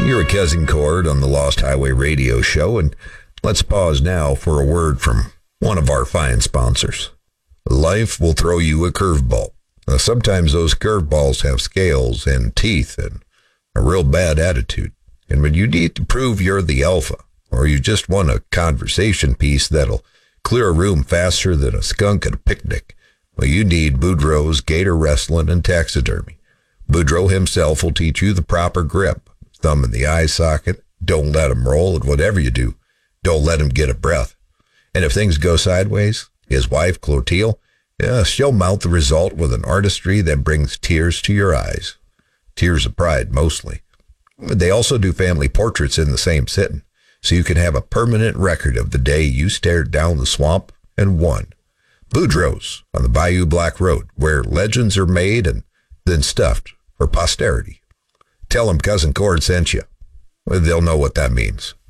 You're a Cousin Cord on the Lost Highway Radio Show, and let's pause now for a word from one of our fine sponsors. Life will throw you a curveball. Now, sometimes those curveballs have scales and teeth and a real bad attitude. And when you need to prove you're the alpha, or you just want a conversation piece that'll clear a room faster than a skunk at a picnic, well, you need Boudreaux's Gator Wrestling and Taxidermy. Boudreaux himself will teach you the proper grip. Thumb in the eye socket. Don't let him roll, and whatever you do, don't let him get a breath. And if things go sideways, his wife, Clotilde, she'll mount the result with an artistry that brings tears to your eyes. Tears of pride, mostly. They also do family portraits in the same sitting, so you can have a permanent record of the day you stared down the swamp and won. Boudreaux's on the Bayou Black Road, where legends are made and then stuffed for posterity. Tell them Cousin Cord sent you. They'll know what that means.